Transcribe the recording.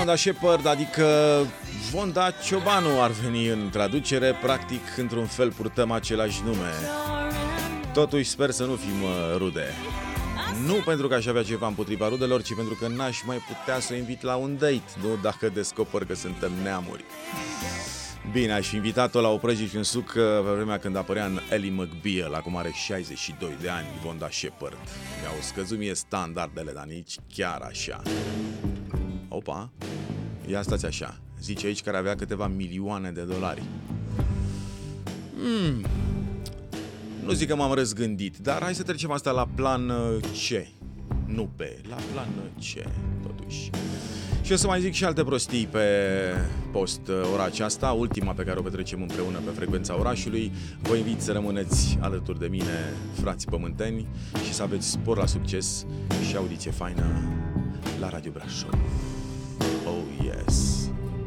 Vonda Shepard, adică Vonda Ciobanu ar veni în traducere, practic într-un fel purtăm același nume. Totuși sper să nu fim rude. Nu pentru că aș avea ceva împotriva rudelor, ci pentru că n-aș mai putea să o invit la un date, nu dacă descoper că suntem neamuri. Bine, aș fi invitat-o la o prăji și un suc pe vremea când apărea în Ellie McBeal, acum are 62 de ani, Vonda Shepard. Mi-au scăzut mie standardele, dar nici chiar așa. Opa, ia stați așa, zice aici care avea câteva milioane de dolari. Nu zic că m-am răzgândit, dar hai să trecem asta la plan C. Nu pe, la plan C, totuși. Și o să mai zic și alte prostii pe post ora aceasta, ultima pe care o petrecem împreună pe frecvența orașului. Vă invit să rămâneți alături de mine, frați pământeni, și să aveți spor la succes și audiție faină la Radio Brașov.